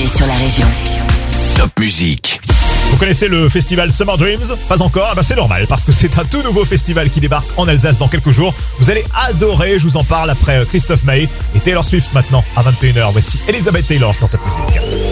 sur la région. Top Musique. Vous connaissez le festival Summer Dreams? Pas encore? C'est normal, parce que c'est un tout nouveau festival qui débarque en Alsace dans quelques jours. Vous allez adorer, je vous en parle après Christophe Maé et Taylor Swift maintenant à 21h. Voici Elizabeth Taylor sur Top Musique.